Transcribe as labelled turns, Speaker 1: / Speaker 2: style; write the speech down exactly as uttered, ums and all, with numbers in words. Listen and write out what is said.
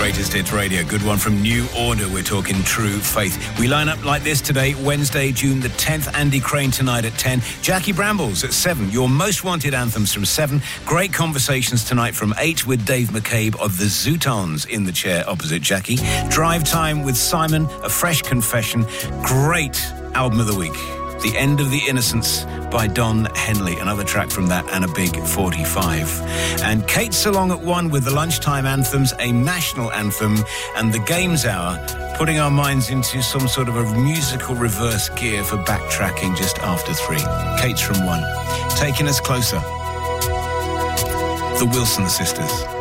Speaker 1: Greatest Hits Radio. Good one from New Order. We're talking True Faith. We line up like this today, Wednesday, June the tenth. Andy Crane tonight at ten. Jackie Brambles at seven. Your most wanted anthems from seven. Great conversations tonight from eight with Dave McCabe of the Zootons in the chair opposite Jackie. Drive Time with Simon. A fresh confession. Great album of the week. The End of the Innocence by Don Henley. Another track from that and a big forty-five. And Kate's along at one with the lunchtime anthems, a national anthem, and the Games Hour, putting our minds into some sort of a musical reverse gear for backtracking just after three. Kate's from one. Taking us closer. The Wilson Sisters.